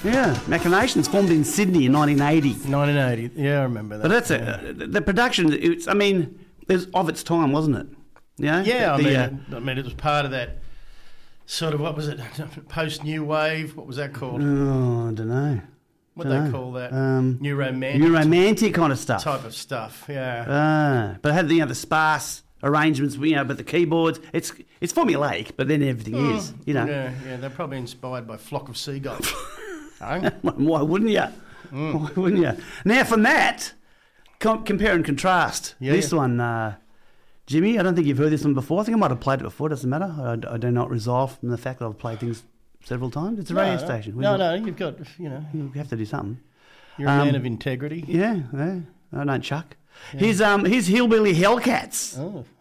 Yeah, Machinations formed in Sydney in 1980. 1980. Yeah, I remember that. But that's the production. It's, I mean, it was of its time, wasn't it? Yeah. Yeah, I mean, it was part of that sort of, what was it? Post New Wave. What was that called? Oh, I don't know. What they call that? New romantic. New romantic kind of stuff. Type of stuff. Yeah. But it had the sparse arrangements, but the keyboards, it's formulaic, but then everything is, Yeah, they're probably inspired by Flock of Seagulls. Why wouldn't you? Why wouldn't you? Now, from that, compare and contrast. This one, Jimmy, I don't think you've heard this one before. I think I might have played it before. It doesn't matter. I do not resolve from the fact that I've played things several times. It's a radio station. No, you've got, You have to do something. You're a man of integrity. Yeah, I don't chuck. Yeah. His Hillbilly Hellcats. Oh.